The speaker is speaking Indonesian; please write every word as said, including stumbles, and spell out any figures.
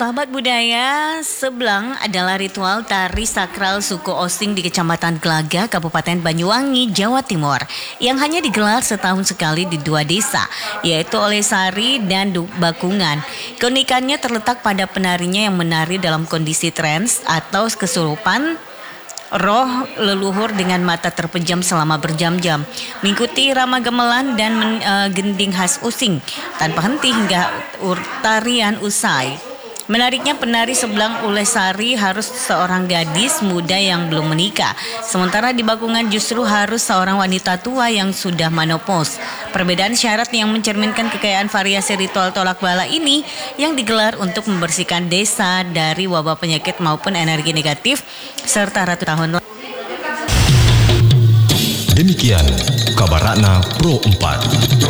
Sahabat budaya, Seblang adalah ritual tari sakral suku Osing di Kecamatan Glaga, Kabupaten Banyuwangi, Jawa Timur, yang hanya digelar setahun sekali di dua desa, yaitu Olesari dan Bakungan. Keunikannya terletak pada penarinya yang menari dalam kondisi trans atau kesurupan roh leluhur dengan mata terpejam selama berjam-jam, mengikuti irama gamelan dan men, uh, gending khas Osing tanpa henti hingga tarian usai. Menariknya, penari Seblang Olesari harus seorang gadis muda yang belum menikah, sementara di Bakungan justru harus seorang wanita tua yang sudah menopause. Perbedaan syarat yang mencerminkan kekayaan variasi ritual tolak bala ini yang digelar untuk membersihkan desa dari wabah penyakit maupun energi negatif serta ratu tahun. Demikian kabar Ratna Pro empat.